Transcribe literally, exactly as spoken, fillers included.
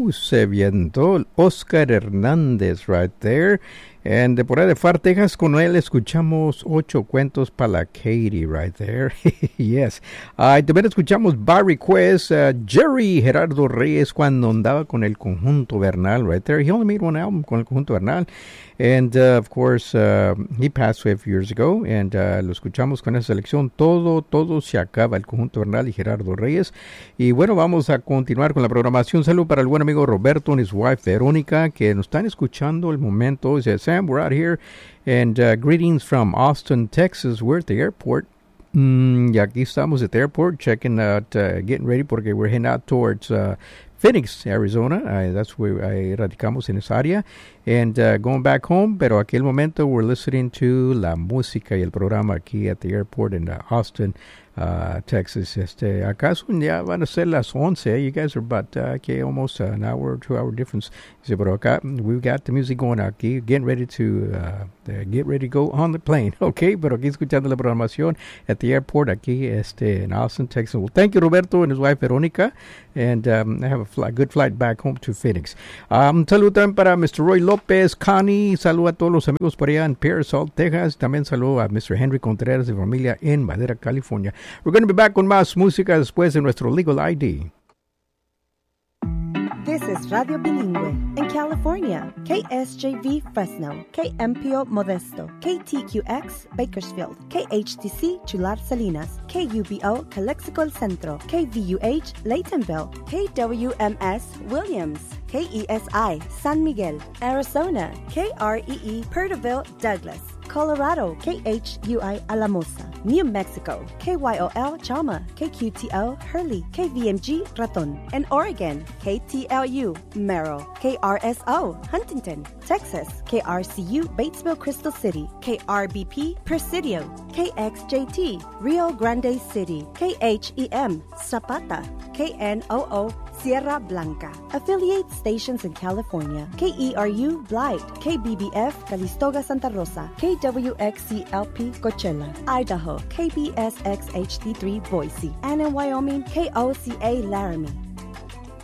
Woo, se vientó Oscar Hernández right there. And de por ahí de Far, Texas, con él escuchamos ocho cuentos para la Katie right there. Yes. Uh, también escuchamos by request uh, Jerry Gerardo Reyes cuando andaba con el Conjunto Bernal right there. He only made one album con el Conjunto Bernal. And uh, of course, uh, he passed away a few years ago. And uh, lo escuchamos con esa selección. Todo, todo se acaba, el Conjunto Bernal y Gerardo Reyes. Y bueno, vamos a continuar con la programación. Salud para el buen amigo Roberto and his wife Verónica, que nos están escuchando el momento. Dice, Sam, we're out here. And uh, greetings from Austin, Texas. We're at the airport. Mm, y aquí estamos at the airport, checking out, uh, getting ready, porque we're heading out towards uh, Phoenix, Arizona. Uh, that's where uh, radicamos en esa área. And uh, going back home, pero aquí el momento we're listening to la música y el programa aquí at the airport in uh, Austin, uh, Texas. Este, acaso ya van a ser las once. You guys are about uh, okay, almost an hour or two hour difference. Dice, pero acá we've got the music going aquí, getting ready to uh, get ready to go on the plane. Okay, pero aquí escuchando la programación at the airport aquí este, in Austin, Texas. Well, thank you, Roberto and his wife Veronica. And um, have a fly, good flight back home to Phoenix. Um, salud también para mister Roy López, Connie. Salud a todos los amigos por allá en Pearsall, Texas. También salud a mister Henry Contreras de familia en Madera, California. We're going to be back con más música después de nuestro Legal I D. This is Radio Bilingüe in California, K S J V Fresno, K M P O Modesto, K T Q X Bakersfield, K H T C Chular Salinas, K U B O Calexico El Centro, K V U H Laytonville, K W M S Williams, K E S I San Miguel, Arizona, K R E E Perterville Douglas, Colorado, K H U I Alamosa, New Mexico, K Y O L Chama, K Q T O Hurley, K V M G Raton, and Oregon, K T L U Merrill, K R S O Huntington, Texas, K R C U Batesville Crystal City, K R B P Presidio, K X J T Rio Grande City, K H E M Zapata, K N O O Sierra Blanca. Affiliate stations in California, K E R U Blight, K B B F Calistoga Santa Rosa, K W X C L P Coachella, Idaho, K B S X H D three Boise, and in Wyoming, K O C A Laramie.